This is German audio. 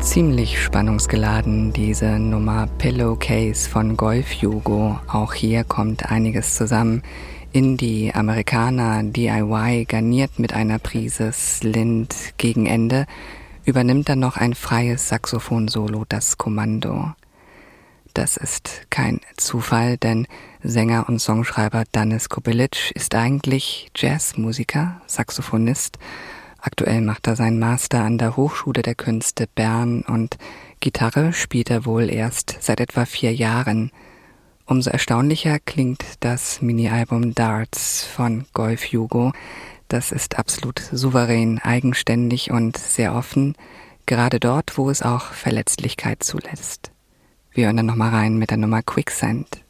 Ziemlich spannungsgeladen, diese Nummer Pillowcase von Golf Jugo. Auch hier kommt einiges zusammen. Indie, Amerikaner, DIY, garniert mit einer Prise Slint. Gegen Ende übernimmt dann noch ein freies Saxophon-Solo das Kommando. Das ist kein Zufall, denn Sänger und Songschreiber Danis Kubilic ist eigentlich Jazzmusiker, Saxophonist. Aktuell macht er seinen Master an der Hochschule der Künste Bern und Gitarre spielt er wohl erst seit etwa 4 Jahren. Umso erstaunlicher klingt das Mini-Album Darts von Golf Jugo. Das ist absolut souverän, eigenständig und sehr offen, gerade dort, wo es auch Verletzlichkeit zulässt. Wir hören dann nochmal rein mit der Nummer Quicksand.